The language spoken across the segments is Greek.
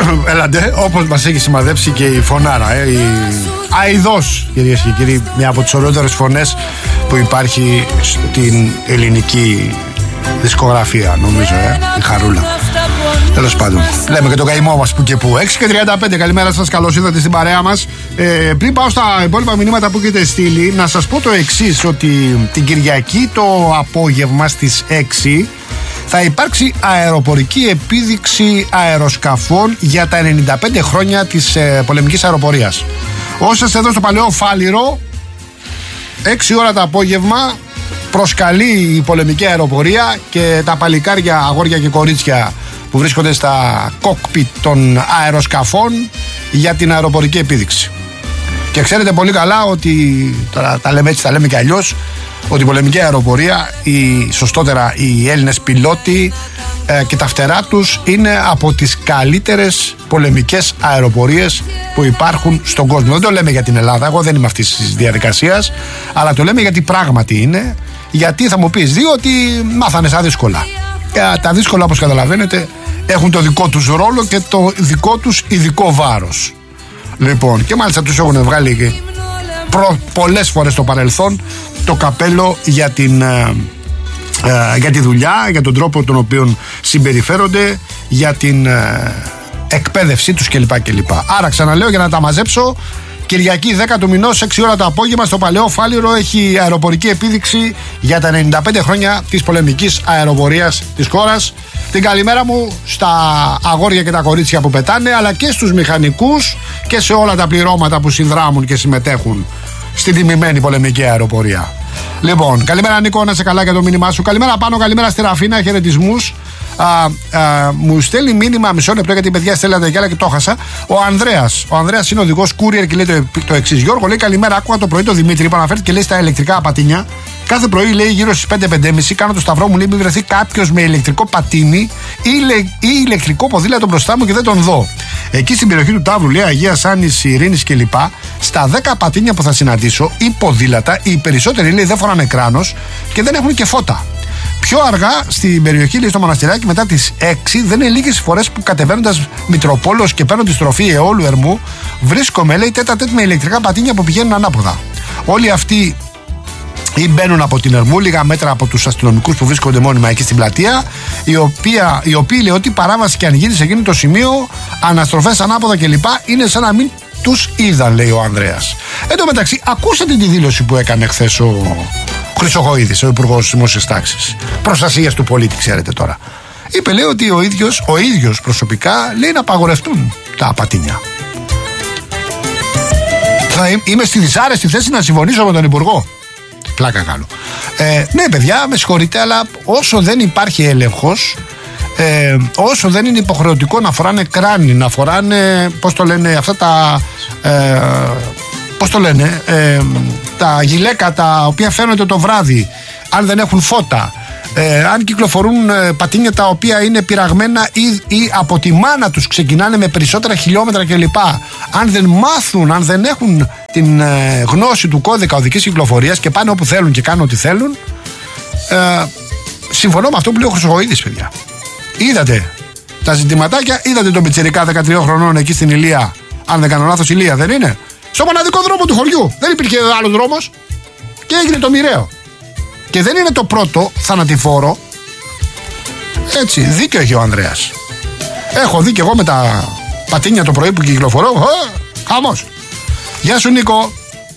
Έλατε, όπως μας έχει σημαδέψει και η φωνάρα, η Αηδός, κυρίες και κύριοι, μια από τις ωραιότερες φωνές που υπάρχει στην ελληνική δισκογραφία, νομίζω, η Χαρούλα. Τέλος πάντων, λέμε και το καημό μας που και που. 6:35, καλημέρα σας, καλώς ήρθατε στην παρέα μας. Πριν πάω στα υπόλοιπα μηνύματα που έχετε στείλει, να σας πω το εξής, ότι την Κυριακή το απόγευμα στις 6 θα υπάρξει αεροπορική επίδειξη αεροσκαφών για τα 95 χρόνια της πολεμικής αεροπορίας. Όσοι είστε εδώ στο Παλαιό Φάληρο, 6 ώρα το απόγευμα προσκαλεί η πολεμική αεροπορία και τα παλικάρια, αγόρια και κορίτσια που βρίσκονται στα κόκπιτ των αεροσκαφών για την αεροπορική επίδειξη. Και ξέρετε πολύ καλά ότι, τώρα τα λέμε έτσι, τα λέμε και αλλιώς, ότι η πολεμική αεροπορία, σωστότερα οι Έλληνες πιλότοι και τα φτερά τους είναι από τις καλύτερες πολεμικές αεροπορίες που υπάρχουν στον κόσμο. Δεν το λέμε για την Ελλάδα, εγώ δεν είμαι αυτής της διαδικασίας, αλλά το λέμε γιατί πράγματι είναι. Γιατί θα μου πεις, διότι μάθανε στα δύσκολα. Τα δύσκολα, όπως καταλαβαίνετε, έχουν το δικό τους ρόλο και το δικό τους ειδικό βάρος. Λοιπόν, και μάλιστα τους έχουν βγάλει πολλές φορές στο παρελθόν το καπέλο για τη δουλειά, για τον τρόπο τον οποίο συμπεριφέρονται, για την εκπαίδευσή τους κλπ. Άρα ξαναλέω για να τα μαζέψω, Κυριακή 10 του μηνός, 6 ώρα το απόγευμα, στο Παλαιό Φάληρο έχει αεροπορική επίδειξη για τα 95 χρόνια της πολεμικής αεροπορίας της χώρας. Την καλημέρα μου στα αγόρια και τα κορίτσια που πετάνε, αλλά και στους μηχανικούς και σε όλα τα πληρώματα που συνδράμουν και συμμετέχουν στην τιμημένη πολεμική αεροπορία. Λοιπόν, καλημέρα Νίκο, να σε καλά για το μήνυμά σου. Καλημέρα Πάνο, καλημέρα στη Ραφίνα, χαιρετισμούς. Μου στέλνει μήνυμα, μισό λεπτό, γιατί η παιδιά στέλνατε κι άλλα και το χάσα. Ο Ανδρέας είναι οδηγός courier και λέει το εξής. Γιώργο, λέει καλημέρα. Άκουγα το πρωί το Δημήτρη που αναφέρθηκε και λέει στα ηλεκτρικά πατίνια. Κάθε πρωί, λέει, γύρω στις 5-5.30 κάνω το σταυρό μου, λέει, μην βρεθεί κάποιος με ηλεκτρικό πατίνι ή ηλεκτρικό ποδήλατο μπροστά μου και δεν τον δω. Εκεί στην περιοχή του Ταύρου, λέει, Αγίας Άννης, Ειρήνης κλπ. Στα 10 πατίνια που θα συναντήσω ή ποδήλατα, οι περισσότεροι, λέει, δεν φοράνε κράνος και δεν έχουν και φώτα. Πιο αργά στην περιοχή, λέει, στο Μοναστηράκι, μετά τις 6, δεν είναι λίγες φορές που κατεβαίνοντας Μητροπόλεως και παίρνω τη στροφή Αιώλου Ερμού, βρίσκομαι, λέει, τέτα-τέτ με ηλεκτρικά πατίνια που πηγαίνουν ανάποδα. Όλοι αυτοί ή μπαίνουν από την Ερμού, λίγα μέτρα από τους αστυνομικούς που βρίσκονται μόνιμα εκεί στην πλατεία, οι οποίοι, λέει, ότι παράβαση και αν γίνει σε εκείνο το σημείο, αναστροφές ανάποδα κλπ. Είναι σαν να μην τους είδαν, λέει ο Ανδρέας. Εν τω μεταξύ, ακούσατε τη δήλωση που έκανε χθες ο Χρυσοχοΐδης, ο Υπουργός Δημόσιας Τάξης, Προστασίας του Πολίτη, ξέρετε τώρα. Είπε, λέει, ότι ο ίδιος προσωπικά, λέει, να απαγορευτούν τα πατίνια. Είμαι στη δυσάρεστη θέση να συμφωνήσω με τον Υπουργό. Πλάκα κάνω. Ναι, παιδιά, με συγχωρείτε, αλλά όσο δεν υπάρχει έλεγχος, όσο δεν είναι υποχρεωτικό να φοράνε κράνη, να φοράνε, πώς το λένε, αυτά τα, τα γυλαίκα τα οποία φαίνονται το βράδυ, αν δεν έχουν φώτα, αν κυκλοφορούν πατίνια τα οποία είναι πειραγμένα ή από τη μάνα τους ξεκινάνε με περισσότερα χιλιόμετρα κλπ. Αν δεν μάθουν, αν δεν έχουν την γνώση του κώδικα οδικής κυκλοφορίας και πάνε όπου θέλουν και κάνουν ό,τι θέλουν, συμφωνώ με αυτό που λέει ο Χρυσοχοΐδης, παιδιά. Είδατε τα ζητηματάκια, είδατε τον πιτσιρικά 13 χρονών εκεί στην Ηλία, αν δεν κάνω λάθος, Ηλία δεν είναι, στο μοναδικό δρόμο του χωριού, δεν υπήρχε άλλος δρόμος και έγινε το μοιραίο. Και δεν είναι το πρώτο θανατηφόρο. Έτσι, δίκιο έχει ο Ανδρέας. Έχω δει και εγώ με τα πατίνια το πρωί που κυκλοφορώ. Χαμός. Γεια σου Νίκο.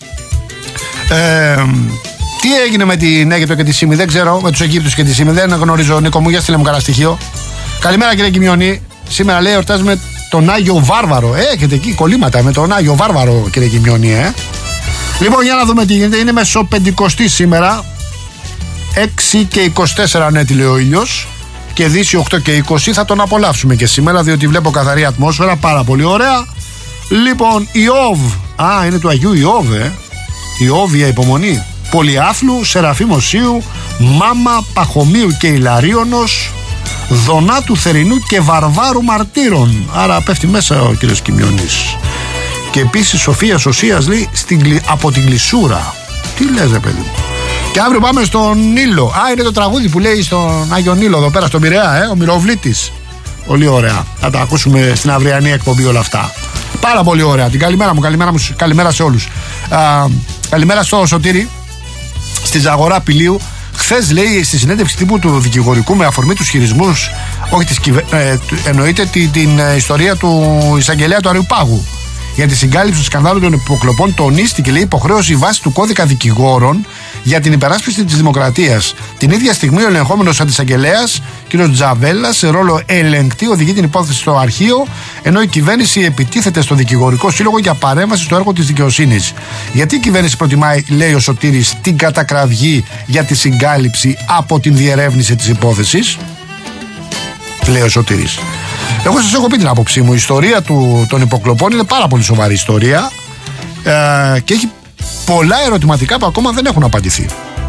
Τι έγινε με την Αίγυπτο και τη Σύμη, δεν ξέρω. Με τους Αιγύπτους και τη Σύμη, δεν γνωρίζω. Νίκο μου, για στείλε μου κανένα στοιχείο. Καλημέρα κύριε Κιμιονή. Σήμερα, λέει, εορτάζουμε τον Άγιο Βάρβαρο. Έχετε εκεί κολλήματα με τον Άγιο Βάρβαρο, κύριε Κιμιονή, Λοιπόν, για να δούμε τι γίνεται. Είναι Μεσοπεντηκοστή σήμερα. 6 και 24 ανέτειλε, λέει, ο ήλιος, και Δύση 8 και 20. Θα τον απολαύσουμε και σήμερα, διότι βλέπω καθαρή ατμόσφαιρα, πάρα πολύ ωραία. Λοιπόν, Ιώβ, είναι του Αγίου Ιώβ, Ιώβια υπομονή, Πολυάθλου, Σεραφείμ Οσίου, Μάμα Παχωμίου και Ηλαρίωνος, Δονάτου Θερινού και Βαρβάρου Μαρτύρων. Άρα πέφτει μέσα ο κύριος Κιμιονής. Και επίσης Σοφίας Οσίας, λέει, από την Κλεισούρα. Τι λες, ρε παιδί μου. Και αύριο πάμε στον Νείλο. Είναι το τραγούδι που λέει στον Άγιο Νείλο εδώ πέρα στον Πειραιά, ο Μυροβλήτης. Πολύ ωραία. Θα τα ακούσουμε στην αυριανή εκπομπή όλα αυτά. Πάρα πολύ ωραία. Την καλημέρα σε όλους. Καλημέρα στο Σωτήρη, στη Ζαγορά Πηλίου. Χθες, λέει, στη συνέντευξη τύπου του δικηγορικού με αφορμή τους χειρισμούς, όχι εννοείται την ιστορία του εισαγγελέα του Αριουπάγου για τη συγκάλυψη του σκανδάλου των υποκλοπών, τονίστηκε, λέει, υποχρέωση βάση του κώδικα δικηγόρων για την υπεράσπιση της δημοκρατίας. Την ίδια στιγμή ο ελεγχόμενος αντισαγγελέας, κ. Τζαβέλα, σε ρόλο ελεγκτή, οδηγεί την υπόθεση στο αρχείο, ενώ η κυβέρνηση επιτίθεται στο δικηγορικό σύλλογο για παρέμβαση στο έργο της δικαιοσύνης. Γιατί η κυβέρνηση προτιμάει, λέει ο Σωτήρης, την κατακραυγή για τη συγκάλυψη από την διερεύνηση της υπόθεσης, λέει ο Σωτήρης. Εγώ σας έχω πει την άποψή μου. Η ιστορία των υποκλοπών είναι πάρα πολύ σοβαρή ιστορία και έχει πολλά ερωτηματικά που ακόμα δεν έχουν απαντηθεί,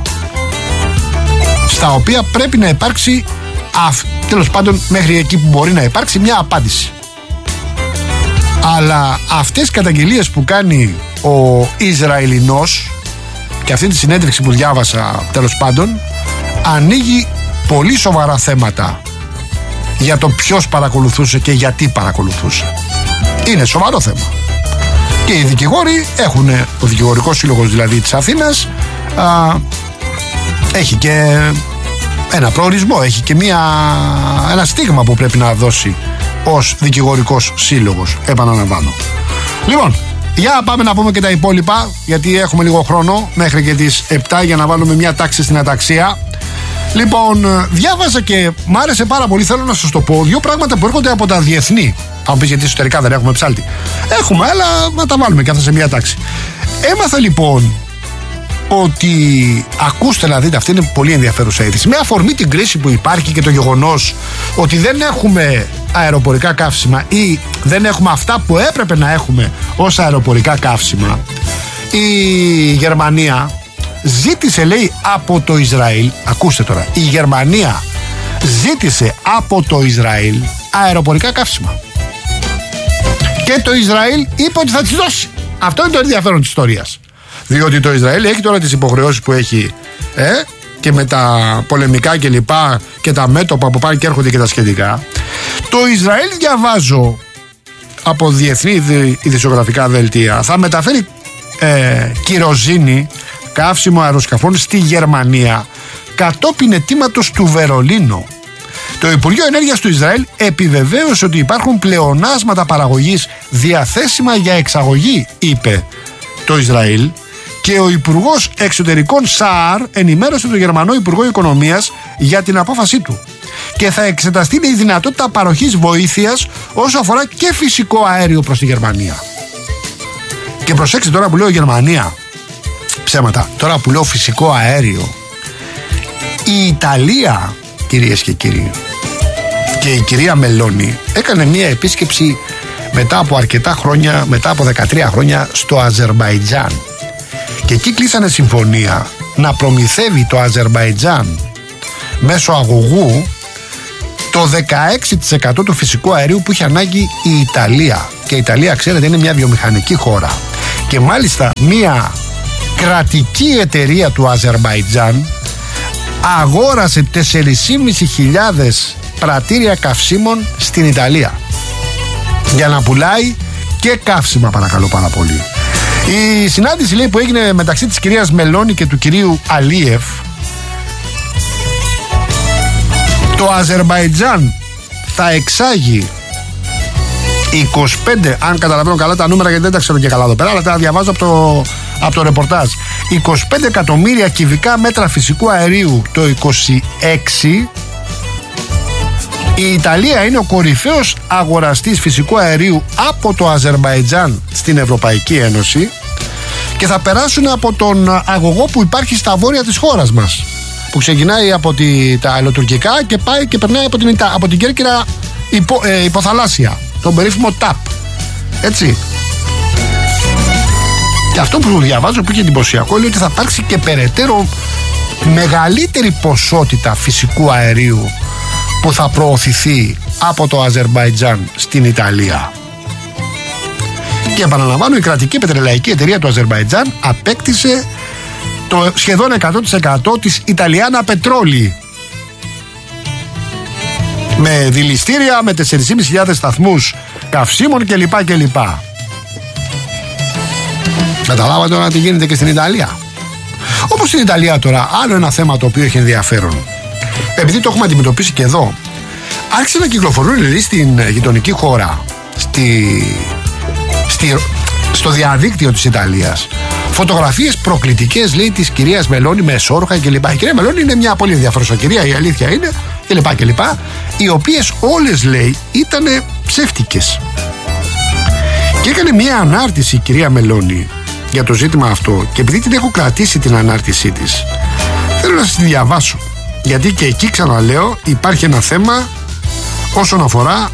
στα οποία πρέπει να υπάρξει, τέλος πάντων μέχρι εκεί που μπορεί να υπάρξει, μια απάντηση. Αλλά αυτές οι καταγγελίες που κάνει ο Ισραηλινός και αυτή τη συνέντευξη που διάβασα, τέλος πάντων, ανοίγει πολύ σοβαρά θέματα για το ποιος παρακολουθούσε και γιατί παρακολουθούσε. Είναι σοβαρό θέμα. Και οι δικηγόροι έχουν, ο δικηγορικός σύλλογος δηλαδή της Αθήνας, έχει και ένα προορισμό, έχει και ένα στίγμα που πρέπει να δώσει ως δικηγορικός σύλλογος, επαναλαμβάνω. Λοιπόν, για πάμε να πούμε και τα υπόλοιπα, γιατί έχουμε λίγο χρόνο μέχρι και τις 7 για να βάλουμε μια τάξη στην αταξία. Λοιπόν, διάβασα και μ' άρεσε πάρα πολύ, θέλω να σας το πω, δύο πράγματα που έρχονται από τα διεθνή. Θα μου πεις γιατί εσωτερικά δεν έχουμε ψάλτη. Έχουμε, αλλά να τα βάλουμε και αυτά σε μια τάξη. Έμαθα λοιπόν ότι, ακούστε να δείτε, αυτή είναι πολύ ενδιαφέρουσα είδηση. Με αφορμή την κρίση που υπάρχει και το γεγονός ότι δεν έχουμε αεροπορικά καύσιμα ή δεν έχουμε αυτά που έπρεπε να έχουμε ως αεροπορικά καύσιμα, η Γερμανία ζήτησε, λέει, από το Ισραήλ, ακούστε τώρα, η Γερμανία ζήτησε από το Ισραήλ αεροπορικά καύσιμα. Και το Ισραήλ είπε ότι θα τις δώσει. Αυτό είναι το ενδιαφέρον της ιστορίας. Διότι το Ισραήλ έχει τώρα τις υποχρεώσεις που έχει και με τα πολεμικά και λοιπά και τα μέτωπα που πάνε και έρχονται και τα σχετικά. Το Ισραήλ, διαβάζω από διεθνή ειδησιογραφικά δελτία, θα μεταφέρει κυροζίνη, καύσιμο αεροσκαφών στη Γερμανία κατόπιν αιτήματος του Βερολίνου. Το Υπουργείο Ενέργειας του Ισραήλ επιβεβαίωσε ότι υπάρχουν πλεονάσματα παραγωγής διαθέσιμα για εξαγωγή, είπε το Ισραήλ, και ο Υπουργός Εξωτερικών Σαάρ ενημέρωσε τον Γερμανό Υπουργό Οικονομίας για την απόφασή του. Και θα εξεταστεί η δυνατότητα παροχής βοήθειας όσο αφορά και φυσικό αέριο προς τη Γερμανία. Και προσέξτε τώρα που λέω Γερμανία, ψέματα, τώρα που λέω φυσικό αέριο, η Ιταλία, κυρίες και κύριοι, και η κυρία Μελώνη έκανε μια επίσκεψη μετά από αρκετά χρόνια, μετά από 13 χρόνια στο Αζερμπαϊτζάν, και εκεί κλείσανε συμφωνία να προμηθεύει το Αζερμπαϊτζάν μέσω αγωγού το 16% του φυσικού αερίου που είχε ανάγκη η Ιταλία. Και η Ιταλία, ξέρετε, είναι μια βιομηχανική χώρα, και μάλιστα μια κρατική εταιρεία του Αζερμπαϊτζάν αγόρασε 4.500 πρατήρια καυσίμων στην Ιταλία για να πουλάει και καύσιμα, παρακαλώ πάρα πολύ. Η συνάντηση, λέει, που έγινε μεταξύ της κυρίας Μελώνη και του κυρίου Αλίεφ, το Αζερμπαϊτζάν θα εξάγει 25, αν καταλαβαίνω καλά τα νούμερα, γιατί δεν τα ξέρω και καλά εδώ πέρα, αλλά τα διαβάζω από το ρεπορτάζ, 25 εκατομμύρια κυβικά μέτρα φυσικού αερίου το 26. Η Ιταλία είναι ο κορυφαίος αγοραστής φυσικού αερίου από το Αζερμπαϊτζάν στην Ευρωπαϊκή Ένωση, και θα περάσουν από τον αγωγό που υπάρχει στα βόρεια της χώρας μας, που ξεκινάει από τα αεροτουρκικά και πάει και περνάει από την Κέρκυρα υποθαλάσσια, τον περίφημο ΤΑΠ, έτσι. Και αυτό που διαβάζω που είχε εντυπωσιακό είναι ότι θα υπάρξει και περαιτέρω μεγαλύτερη ποσότητα φυσικού αερίου που θα προωθηθεί από το Αζερμπαϊτζάν στην Ιταλία. Και επαναλαμβάνω, η κρατική πετρελαϊκή εταιρεία του Αζερμπαϊτζάν απέκτησε το σχεδόν 100% της Ιταλιάνα Πετρόλη. Με δηληστήρια, με 4.500 σταθμούς καυσίμων κλπ. Καταλάβατε τώρα τι γίνεται και στην Ιταλία. Όπως στην Ιταλία τώρα, άλλο ένα θέμα το οποίο έχει ενδιαφέρον. Επειδή το έχουμε αντιμετωπίσει και εδώ, άρχισε να κυκλοφορούν δηλαδή στην γειτονική χώρα, στο διαδίκτυο της Ιταλίας, φωτογραφίες προκλητικές, λέει, της κυρίας Μελώνη με εσώρουχα κλπ. Η κυρία Μελώνη είναι μια πολύ ενδιαφέρουσα κυρία, η αλήθεια είναι, κλπ. Οι οποίες όλες, λέει, ήταν ψεύτικες. Και έκανε μια ανάρτηση η κυρία Μελώνη για το ζήτημα αυτό, και επειδή την έχω κρατήσει την ανάρτησή της, θέλω να σας τη διαβάσω, γιατί και εκεί, ξαναλέω, υπάρχει ένα θέμα όσον αφορά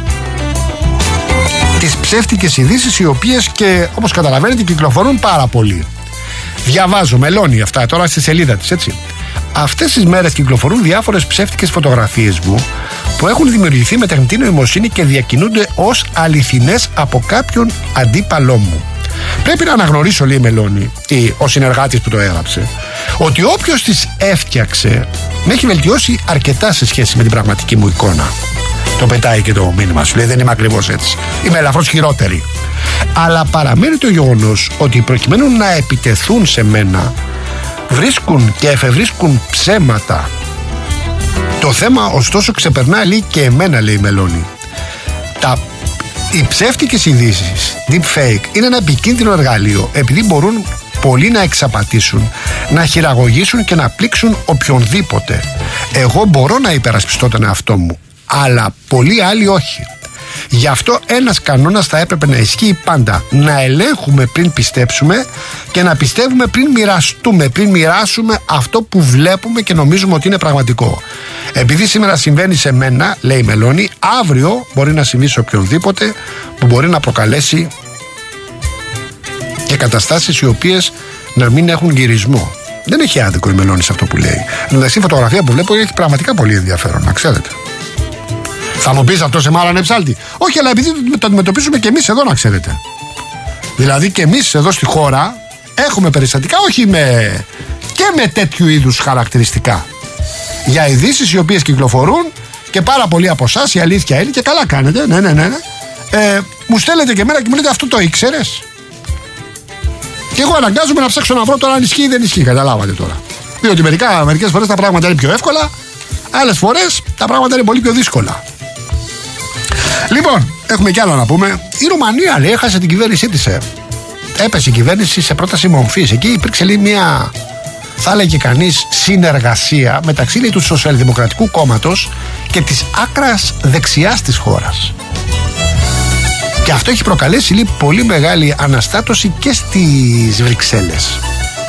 τις ψεύτικες ειδήσεις, οι οποίες και όπως καταλαβαίνετε κυκλοφορούν πάρα πολύ. Διαβάζω, Μελώνη αυτά τώρα στη σελίδα της, έτσι. Αυτές τις μέρες κυκλοφορούν διάφορες ψεύτικες φωτογραφίες μου που έχουν δημιουργηθεί με τεχνητή νοημοσύνη και διακινούνται ως αληθινές από κάποιον αντίπαλό μου. Πρέπει να αναγνωρίσω, λέει η Μελώνη, ο συνεργάτης που το έγραψε, ότι όποιος τις έφτιαξε με έχει βελτιώσει αρκετά σε σχέση με την πραγματική μου εικόνα. Το πετάει και το μήνυμα σου, λέει, δεν είμαι ακριβώς έτσι. Είμαι ελαφρώς χειρότερη. Αλλά παραμένει το γεγονός ότι προκειμένου να επιτεθούν σε μένα, βρίσκουν και εφευρίσκουν ψέματα. Το θέμα ωστόσο ξεπερνά, λέει, και εμένα, λέει η Μελώνη. Οι ψεύτικες ειδήσεις, deep fake, είναι ένα επικίνδυνο εργαλείο, επειδή μπορούν πολλοί να εξαπατήσουν, να χειραγωγήσουν και να πλήξουν οποιονδήποτε. Εγώ μπορώ να υπερασπιστώ τον εαυτό μου, αλλά πολλοί άλλοι όχι. Γι' αυτό ένας κανόνας θα έπρεπε να ισχύει πάντα. Να ελέγχουμε πριν πιστέψουμε και να πιστεύουμε πριν μοιραστούμε, πριν μοιράσουμε αυτό που βλέπουμε και νομίζουμε ότι είναι πραγματικό. Επειδή σήμερα συμβαίνει σε μένα, λέει η Μελώνη, αύριο μπορεί να συμβεί σε οποιονδήποτε, που μπορεί να προκαλέσει και καταστάσεις οι οποίες να μην έχουν γυρισμό. Δεν έχει άδικο η Μελώνη σε αυτό που λέει. Δηλαδή η φωτογραφία που βλέπω έχει πραγματικά πολύ ενδιαφέρον, να ξέρετε. Θα μου πεις αυτό σε μάλλον είναι ψάλτη. Όχι, αλλά επειδή το αντιμετωπίζουμε και εμείς εδώ, να ξέρετε. Δηλαδή και εμείς εδώ στη χώρα έχουμε περιστατικά, όχι με τέτοιου είδους χαρακτηριστικά. Για ειδήσεις οι οποίες κυκλοφορούν και πάρα πολλοί από εσάς, η αλήθεια είναι, και καλά κάνετε, ναι. Μου στέλνετε και εμένα και μου λέτε, αυτό το ήξερες? Και εγώ αναγκάζομαι να ψάξω να βρω τώρα αν ισχύει ή δεν ισχύει, καταλάβατε τώρα. Διότι μερικές φορές τα πράγματα είναι πιο εύκολα, άλλες φορές τα πράγματα είναι πολύ πιο δύσκολα. Λοιπόν, έχουμε κι άλλο να πούμε. Η Ρουμανία, λέει, έχασε την κυβέρνησή της. Έπεσε η κυβέρνηση σε πρόταση μομφής. Εκεί υπήρξε, λέει, μια, θα έλεγε κανείς, συνεργασία μεταξύ, λέει, του Σοσιαλδημοκρατικού Κόμματος και της άκρας δεξιάς της χώρας. Και αυτό έχει προκαλέσει, λέει, πολύ μεγάλη αναστάτωση και στις Βρυξέλλες.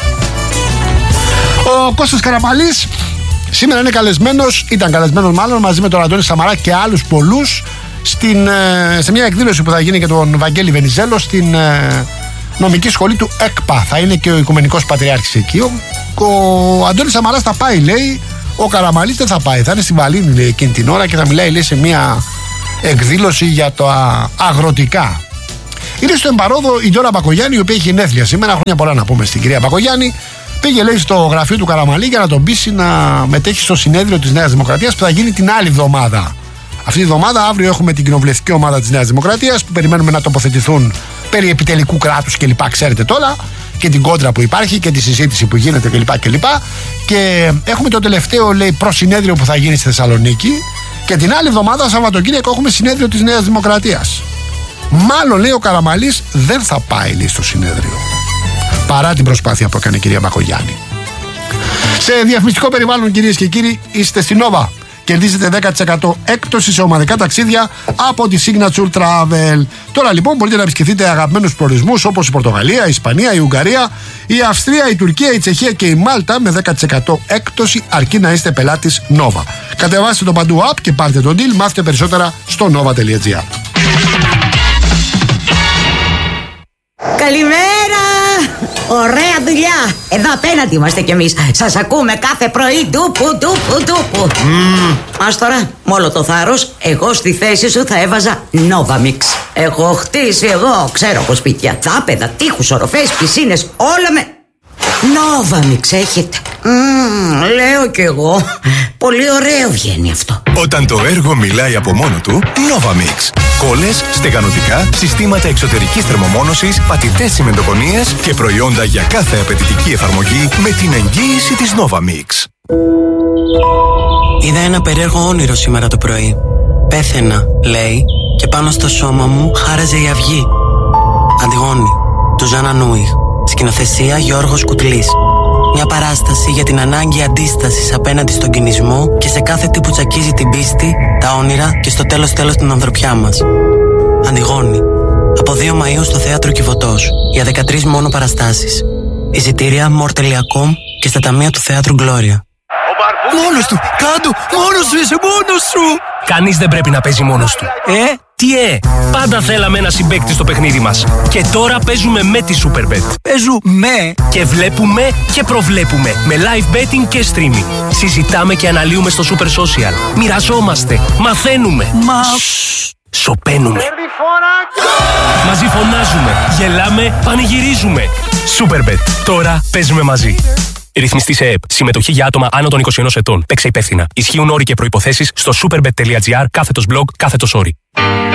Ο Κώστας Καραμανλής σήμερα είναι ήταν καλεσμένος μάλλον, μαζί με τον Αντώνη Σαμαρά και άλλους πολλούς, σε μια εκδήλωση που θα γίνει και τον Βαγγέλη Βενιζέλο στην νομική σχολή του ΕΚΠΑ. Θα είναι και ο Οικουμενικός Πατριάρχης εκεί. Ο Αντώνης Σαμαράς θα πάει, λέει. Ο Καραμανλής δεν θα πάει. Θα είναι στη Βαλήνη, λέει, εκείνη την ώρα και θα μιλάει, λέει, σε μια εκδήλωση για τα αγροτικά. Είναι στο Εμπαρόδο η Ντόρα Μπακογιάννη, η οποία έχει γενέθλια σήμερα. Χρόνια πολλά να πούμε στην κυρία Μπακογιάννη. Πήγε, λέει, στο γραφείο του Καραμανλή για να τον πείσει να μετέχει στο συνέδριο της Νέας Δημοκρατίας που θα γίνει την άλλη εβδομάδα. Αυτή τη εβδομάδα, αύριο, έχουμε την κοινοβουλευτική ομάδα της Νέας Δημοκρατίας που περιμένουμε να τοποθετηθούν περί επιτελικού κράτους κλπ. Ξέρετε τώρα, και την κόντρα που υπάρχει και τη συζήτηση που γίνεται κλπ. Και έχουμε το τελευταίο, λέει, προσυνέδριο που θα γίνει στη Θεσσαλονίκη. Και την άλλη εβδομάδα, Σαββατοκύριακο, έχουμε συνέδριο της Νέας Δημοκρατίας. Μάλλον, λέει, ο Καραμανλής δεν θα πάει, λέει, στο συνέδριο, παρά την προσπάθεια που έκανε η κυρία Μπακογιάννη. Σε διαφημιστικό περιβάλλον, κυρίες και κύριοι, είστε στην Nova. Κερδίζετε 10% έκπτωση σε ομαδικά ταξίδια από τη Signature Travel. Τώρα λοιπόν μπορείτε να επισκεφτείτε αγαπημένους προορισμούς όπως η Πορτογαλία, η Ισπανία, η Ουγγαρία, η Αυστρία, η Τουρκία, η Τσεχία και η Μάλτα με 10% έκπτωση, αρκεί να είστε πελάτης Nova. Κατεβάστε το παντού app και πάρτε τον deal. Μάθετε περισσότερα στο nova.gr. Καλημέρα! Ωραία δουλειά! Εδώ απέναντι είμαστε κι εμείς. Σας ακούμε κάθε πρωί. Ντούπου. Ας τώρα, με όλο το θάρρος, εγώ στη θέση σου θα έβαζα Novamix. Έχω χτίσει εγώ, ξέρω από σπίτια, δάπεδα, τείχους, οροφές, πισίνες, όλα με Novamix έχετε. Λέω κι εγώ. Πολύ ωραίο βγαίνει αυτό. Όταν το έργο μιλάει από μόνο του, Novamix. Κόλλες, στεγανοτικά, συστήματα εξωτερικής θερμομόνωσης, πατητές τσιμεντοκονίες και προϊόντα για κάθε απαιτητική εφαρμογή με την εγγύηση της Novamix. Είδα ένα περίεργο όνειρο σήμερα το πρωί. Πέθαινα, λέει, και πάνω στο σώμα μου χάραζε η αυγή. Αντιγόνη, του Ζάνα Νούιχ. Σκηνοθεσία Γιώργος Κουτλής. Μια παράσταση για την ανάγκη αντίστασης απέναντι στον κινησμό και σε κάθε τι που τσακίζει την πίστη, τα όνειρα και στο τέλος την ανθρωπιά μας. Αντιγόνη. Από 2 Μαΐου στο Θέατρο Κιβωτός. Για 13 μόνο παραστάσεις. Εισιτήρια more.com και στα ταμεία του Θέατρου Γκλώρια. Μόνος του! Κάντο! Μόνος σου! Είσαι μόνος σου! Κανείς δεν πρέπει να παίζει μόνος του. Τι πάντα θέλαμε ένα συμπαίκτη στο παιχνίδι μας. Και τώρα παίζουμε με τη Superbet. Παίζουμε! Και βλέπουμε και προβλέπουμε. Με live betting και streaming. Συζητάμε και αναλύουμε στο Super Social. Μοιραζόμαστε. Μαθαίνουμε. Σωπαίνουμε. Μαζί φωνάζουμε. Γελάμε. Πανηγυρίζουμε. Superbet. Τώρα παίζουμε μαζί. Ρυθμιστή σε ΕΕΠ. Συμμετοχή για άτομα άνω των 21 ετών. Παίξε υπεύθυνα. Ισχύουν όροι και προϋποθέσεις στο superbet.gr/blog/όροι.